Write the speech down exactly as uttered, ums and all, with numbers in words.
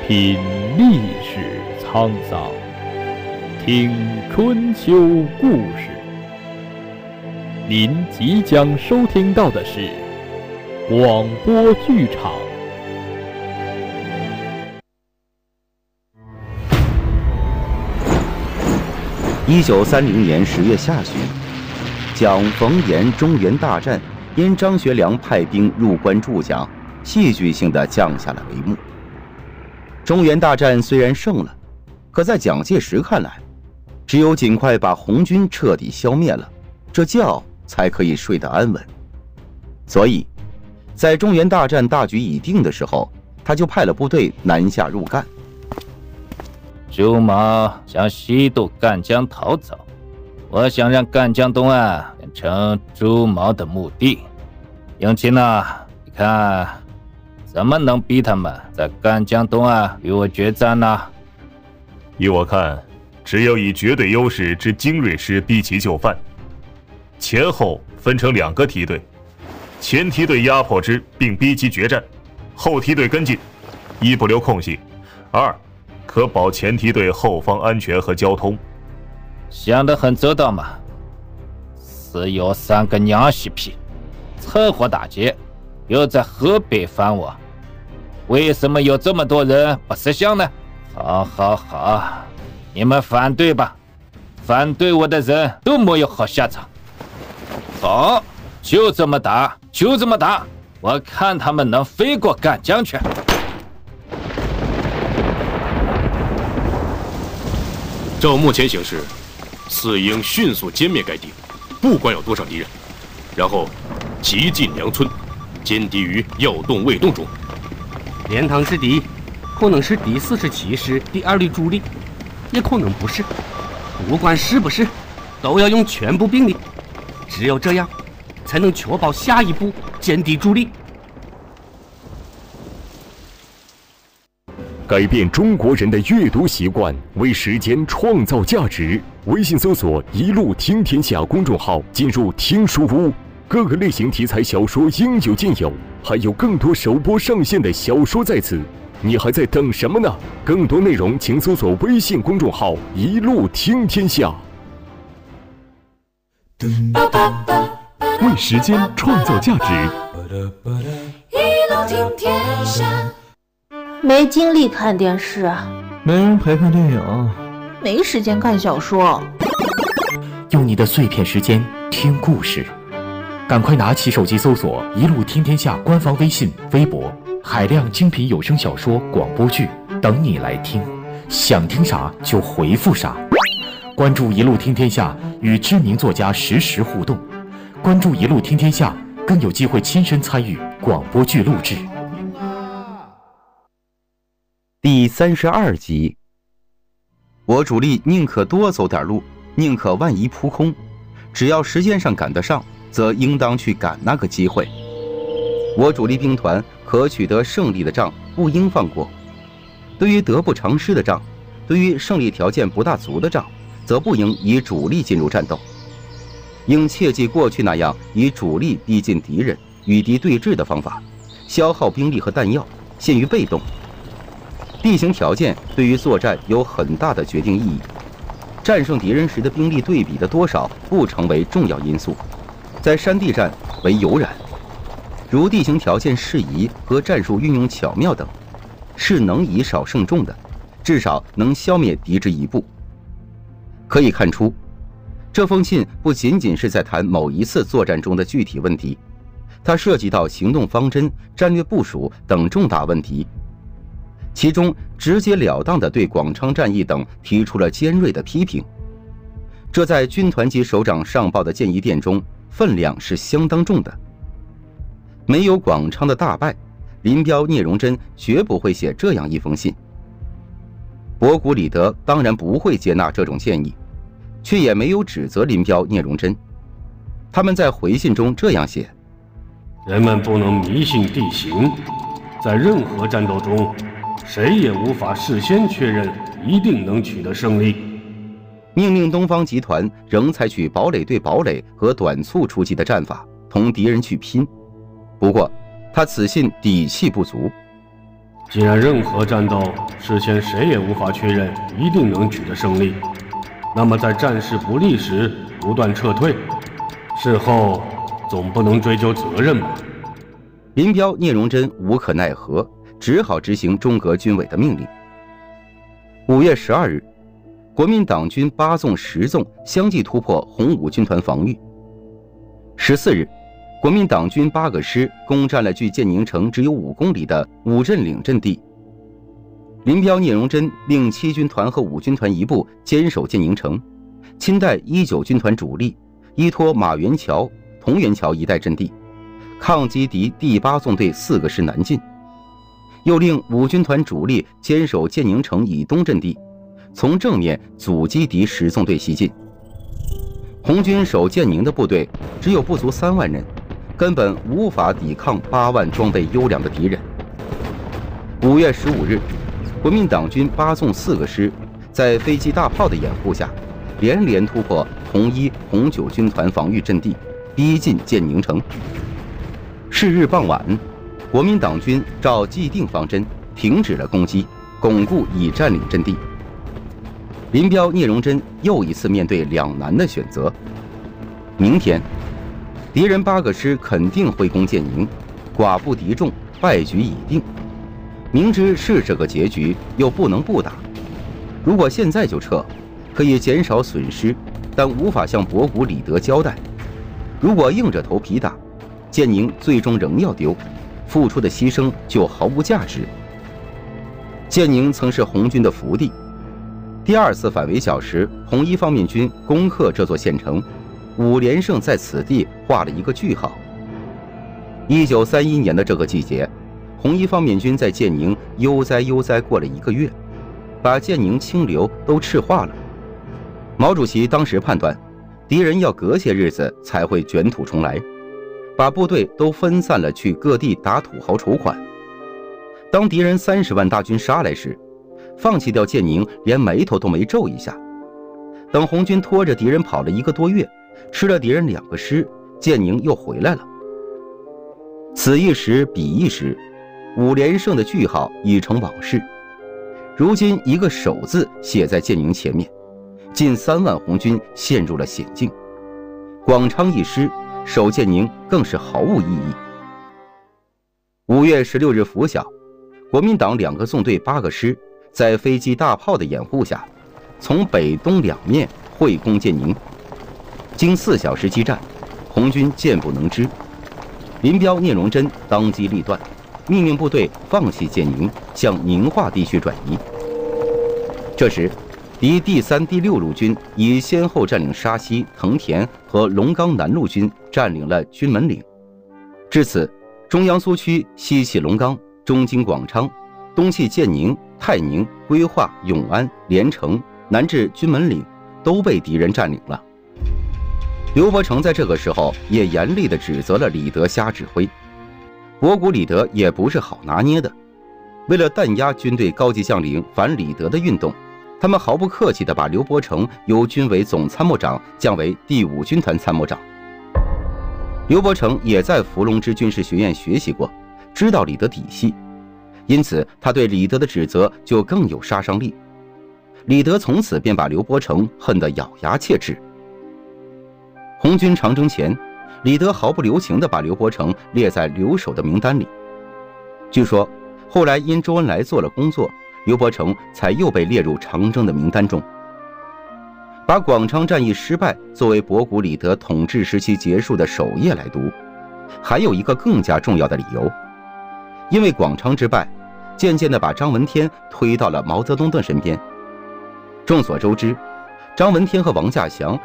品历史沧桑，听春秋故事。您即将收听到的是广播剧场。 一九三零年十月下旬，蒋冯阎中原大战因张学良派兵入关助蒋，戏剧性地降下了帷幕。中原大战虽然胜了，可在蒋介石看来，只有尽快把红军彻底消灭了，这觉才可以睡得安稳。所以在中原大战大局已定的时候，他就派了部队南下入赣。 朱毛向西渡赣江逃走，我想让赣江东岸变成朱毛的墓地。永清呢，你看怎么能逼他们在赣江东岸与我决战呢？ 依我看，只有以绝对优势之精锐师逼其就范，前后分成两个梯队，前梯队压迫之并逼其决战，后梯队跟进，一不留空隙，二可保前梯队后方安全和交通。 想得很周到嘛！死有三个娘西皮，趁火打劫，又在河北反我，为什么有这么多人不识相呢？好好好，你们反对吧，反对我的人都没有好下场。好，就这么打，就这么打，我看他们能飞过赣江去。 照目前形势，似应迅速歼灭该地，不管有多少敌人，然后急进梁村，歼敌于要动未动中。 连塘之敌可能是第四十七师第二旅主力，也可能不是。不管是不是，都要用全部兵力，只有这样才能确保下一步歼敌主力。 改变中国人的阅读习惯，为时间创造价值。微信搜索“一路听天下”公众号，进入听书屋，各个类型题材小说应有尽有，还有更多首播上线的小说在此，你还在等什么呢？更多内容请搜索微信公众号“一路听天下”。为时间创造价值， 一路听天下。没精力看电视啊， 没人陪看电影， 没时间看小说。 用你的碎片时间听故事，赶快拿起手机搜索“一路听天下”官方微信、微博，海量精品有声小说、广播剧等你来听，想听啥就回复啥。关注“一路听天下”，与知名作家实时互动。关注“一路听天下”，更有机会亲身参与广播剧录制。 第三十二集，我主力宁可多走点路，宁可万一扑空，只要时间上赶得上，则应当去赶那个机会。我主力兵团可取得胜利的仗不应放过，对于得不偿失的仗，对于胜利条件不大足的仗，则不应以主力进入战斗，应切记过去那样以主力逼近敌人，与敌对峙的方法，消耗兵力和弹药，陷于被动。地形条件对于作战有很大的决定意义，战胜敌人时的兵力对比的多少不成为重要因素，在山地战为有染，如地形条件适宜和战术运用巧妙等，是能以少胜众的，至少能消灭敌之一部。可以看出，这封信不仅仅是在谈某一次作战中的具体问题，它涉及到行动方针、战略部署等重大问题，其中直截了当地对广昌战役等提出了尖锐的批评，这在军团级首长上报的建议电中分量是相当重的。没有广昌的大败，林彪、聂荣臻绝不会写这样一封信。博古、李德当然不会接纳这种建议，却也没有指责林彪、聂荣臻。他们在回信中这样写： 人们不能迷信地形，在任何战斗中，谁也无法事先确认一定能取得胜利。 命令东方集团仍采取堡垒对堡垒和短促出击的战法，同敌人去拼。不过他此信底气不足， 既然任何战斗事前谁也无法确认一定能取得胜利，那么在战事不利时不断撤退，事后总不能追究责任吧？ 林彪、聂荣臻无可奈何，只好执行中革军委的命令。五月十二日，国民党军八纵、十纵相继突破红五军团防御。十四日，国民党军八个师攻占了距建宁城只有五公里的五镇岭阵地。林彪、聂荣臻令七军团和五军团一部坚守建宁城，亲带一九军团主力依托马元桥、同元桥一带阵地，抗击敌第八纵队四个师南进。又令五军团主力坚守建宁城以东阵地，从正面阻击敌十纵队西进。红军守建宁的部队只有不足三万人，根本无法抵抗八万装备优良的敌人。五月十五日，国民党军八纵四个师在飞机大炮的掩护下，连连突破红一、红九军团防御阵地，逼近建宁城。是日傍晚，国民党军照既定方针停止了攻击，巩固已占领阵地。林彪、聂荣臻又一次面对两难的选择。明天，敌人八个师肯定会攻建宁，寡不敌众，败局已定。明知是这个结局，又不能不打。如果现在就撤，可以减少损失，但无法向博古、李德交代。如果硬着头皮打，建宁最终仍要丢，付出的牺牲就毫无价值。建宁曾是红军的福地，第二次反围剿时，红一方面军攻克这座县城，五连胜在此地画了一个句号。一九三一年的这个季节，红一方面军在建宁悠哉悠哉过了一个月，把建宁清流都赤化了。毛主席当时判断，敌人要隔些日子才会卷土重来，把部队都分散了去各地打土豪筹款。当敌人三十万大军杀来时，放弃掉建宁，连眉头都没皱一下。等红军拖着敌人跑了一个多月，吃了敌人两个师，建宁又回来了。此一时彼一时，五连胜的句号已成往事。如今一个守字写在建宁前面，近三万红军陷入了险境。广昌一失，守建宁更是毫无意义。五月十六日拂晓，国民党两个纵队八个师在飞机大炮的掩护下，从北东两面会攻建宁。经四小时激战，红军健不能支。林彪、聂荣臻当机立断，命令部队放弃建宁，向宁化地区转移。这时，敌第三、第六路军已先后占领沙溪、藤田和龙冈南路军占领了军门岭。至此，中央苏区西起龙冈，中经广昌，东起建宁、泰宁、归化、永安、连城，南至军门岭，都被敌人占领了。刘伯承在这个时候也严厉地指责了李德瞎指挥。博古、李德也不是好拿捏的，为了弹压军队高级将领反李德的运动，他们毫不客气地把刘伯承由军委总参谋长降为第五军团参谋长。刘伯承也在伏龙芝军事学院学习过，知道李德底细，因此他对李德的指责就更有杀伤力。李德从此便把刘伯承恨得咬牙切齿。红军长征前，李德毫不留情地把刘伯承列在留守的名单里。据说后来因周恩来做了工作，刘伯承才又被列入长征的名单中。把广昌战役失败作为博古、李德统治时期结束的首页来读，还有一个更加重要的理由，因为广昌之败，渐渐地把张闻天推到了毛泽东的身边。众所周知，张闻天和王稼祥